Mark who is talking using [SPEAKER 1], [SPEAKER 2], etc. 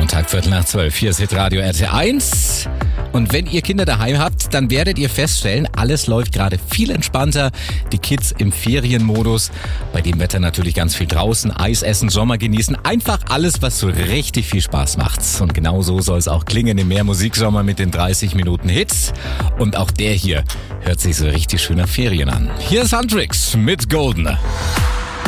[SPEAKER 1] Sonntag, 11:45. Hier ist Hitradio RT1. Und wenn ihr Kinder daheim habt, dann werdet ihr feststellen, alles läuft gerade viel entspannter. Die Kids im Ferienmodus, bei dem Wetter natürlich ganz viel draußen, Eis essen, Sommer genießen. Einfach alles, was so richtig viel Spaß macht. Und genau so soll es auch klingen im Mehrmusiksommer mit den 30 Minuten Hits. Und auch der hier hört sich so richtig schön nach Ferien an. Hier ist Huntrix mit Golden.